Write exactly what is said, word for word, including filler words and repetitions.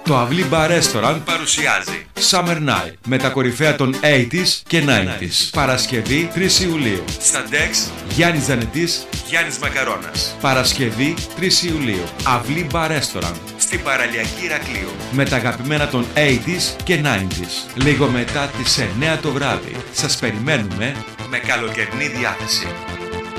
Το Αυλή Bar Restaurant παρουσιάζει Summer Night με τα κορυφαία των ογδόντα και ενενήντα. Παρασκευή τρεις Ιουλίου. Στα Dex Γιάννης Ζανετής, Γιάννης Μακαρώνας. Παρασκευή τρεις Ιουλίου. Αυλή Bar Restaurant στην παραλιακή Ηρακλείου. Με τα αγαπημένα των ογδόντα και ενενήντα. Λίγο μετά τις εννέα το βράδυ. Σας περιμένουμε με καλοκαιρινή διάθεση.